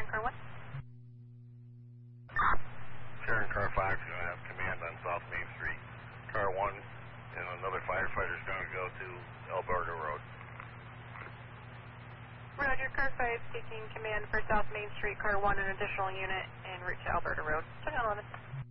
car 1. Sharon, car 5 is going to have command on South Main Street. Car 1 and another firefighter is going to go to Alberta Road. Roger, car 5 taking command for South Main Street, car 1, an additional unit en route to Alberta Road. 11.